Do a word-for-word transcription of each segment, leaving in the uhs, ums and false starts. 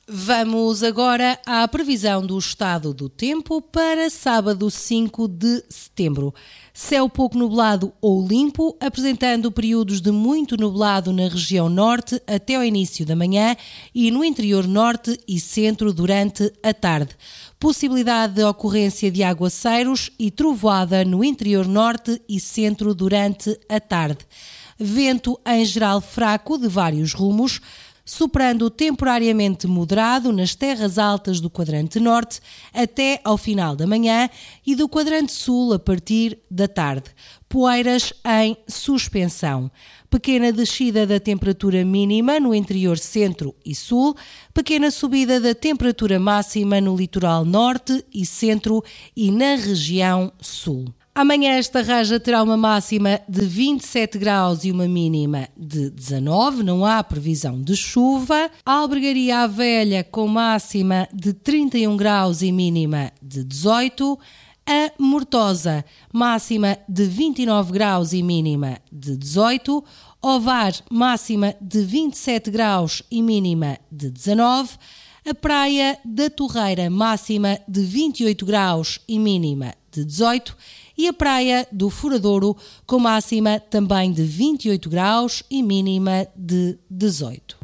Vamos agora à previsão do estado do tempo para sábado cinco de setembro. Céu pouco nublado ou limpo, apresentando períodos de muito nublado na região norte até ao início da manhã e no interior norte e centro durante a tarde. Possibilidade de ocorrência de aguaceiros e trovoada no interior norte e centro durante a tarde. Vento em geral fraco de vários rumos, soprando temporariamente moderado nas terras altas do quadrante norte até ao final da manhã e do quadrante sul a partir da tarde. Poeiras em suspensão. Pequena descida da temperatura mínima no interior centro e sul, pequena subida da temperatura máxima no litoral norte e centro e na região sul. Amanhã esta raja terá uma máxima de vinte e sete graus e uma mínima de dezanove, não há previsão de chuva. A Albergaria à Velha com máxima de trinta e um graus e mínima de dezoito. A Mortosa, máxima de vinte e nove graus e mínima de dezoito. Ovar, máxima de vinte e sete graus e mínima de dezanove. A Praia da Torreira, máxima de vinte e oito graus e mínima de dezoito. E a Praia do Furadouro, com máxima também de vinte e oito graus e mínima de dezoito.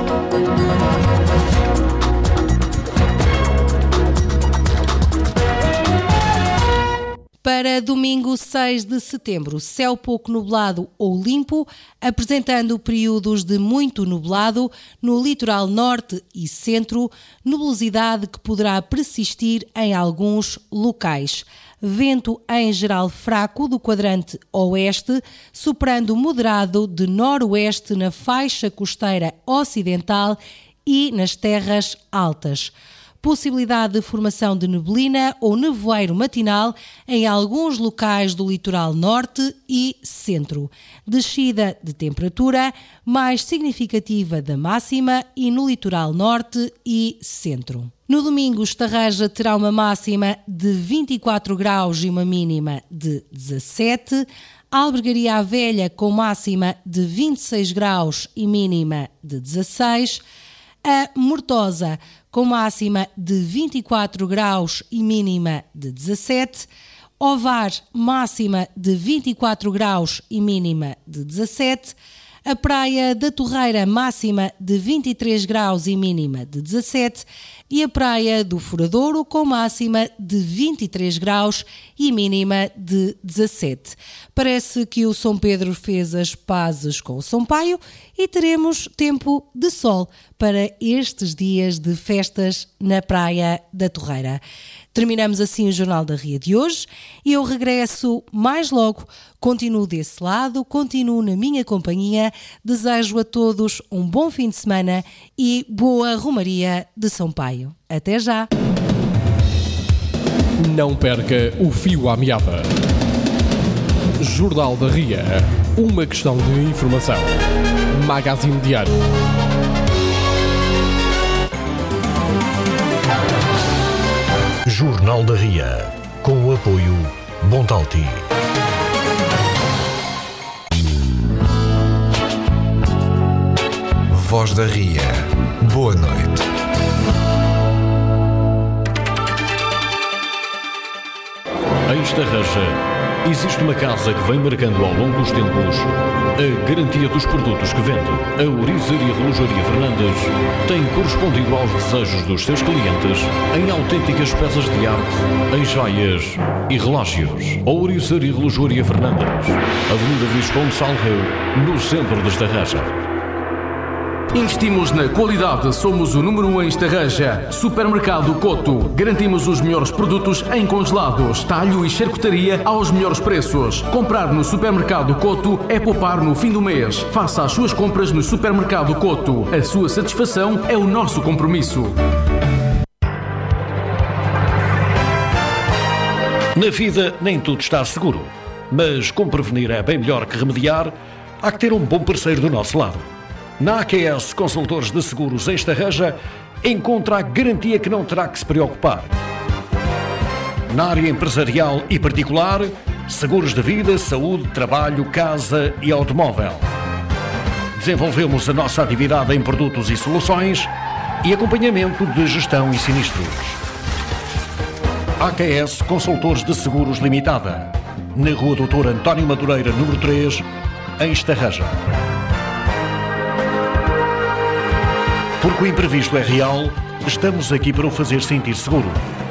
Para domingo seis de setembro, céu pouco nublado ou limpo, apresentando períodos de muito nublado no litoral norte e centro, nubosidade que poderá persistir em alguns locais. Vento em geral fraco do quadrante oeste, soprando moderado de noroeste na faixa costeira ocidental e nas terras altas. Possibilidade de formação de neblina ou nevoeiro matinal em alguns locais do litoral norte e centro. Descida de temperatura mais significativa da máxima e no litoral norte e centro. No domingo, Estarreja terá uma máxima de vinte e quatro graus e uma mínima de dezassete. A Albergaria à Velha com máxima de vinte e seis graus e mínima de dezasseis. A Mortosa com máxima de vinte e quatro graus e mínima de dezassete. Ovar, máxima de vinte e quatro graus e mínima de dezassete. A Praia da Torreira, máxima de vinte e três graus e mínima de dezassete. E a Praia do Furadouro, com máxima de vinte e três graus e mínima de dezassete. Parece que o São Pedro fez as pazes com o São Paio e teremos tempo de sol para estes dias de festas na Praia da Torreira. Terminamos assim o Jornal da Ria de hoje e eu regresso mais logo. Continuo desse lado, continuo na minha companhia. Desejo a todos um bom fim de semana e boa romaria de São Paio. Até já! Não perca o fio à meada. Jornal da Ria. Uma questão de informação. Magazine Diário. Jornal da Ria. Com o apoio Montalti. Voz da Ria. Boa noite. Em Estarreja, existe uma casa que vem marcando ao longo dos tempos a garantia dos produtos que vende. A Ouriçaria Relojoaria Fernandes tem correspondido aos desejos dos seus clientes em autênticas peças de arte, em joias e relógios. A Ouriçaria Relojoaria Fernandes, Avenida Visconde Salreu, no centro de Estarreja. Investimos na qualidade, somos o número um em Estarreja. Supermercado Coto. Garantimos os melhores produtos em congelados, talho e charcutaria aos melhores preços. Comprar no Supermercado Coto é poupar no fim do mês. Faça as suas compras no Supermercado Coto. A sua satisfação é o nosso compromisso. Na vida nem tudo está seguro, mas como prevenir é bem melhor que remediar, há que ter um bom parceiro do nosso lado. Na A Q S Consultores de Seguros em Estarreja, encontra a garantia que não terá que se preocupar. Na área empresarial e particular, seguros de vida, saúde, trabalho, casa e automóvel. Desenvolvemos a nossa atividade em produtos e soluções e acompanhamento de gestão e sinistros. A Q S Consultores de Seguros Limitada, na Rua doutor António Madureira, número três, em Estarreja. Porque o imprevisto é real, estamos aqui para o fazer sentir seguro.